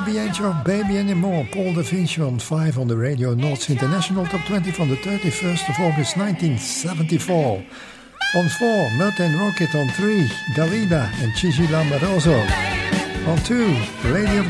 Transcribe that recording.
Baby Ain't Your Baby Anymore. Paul Da Vinci on 5 on the Radio North International Top 20 from the 31st of August 1974. On 4, Mud and Rocket. On 3, Dalida and Chichi Lamoroso. On 2, Lady of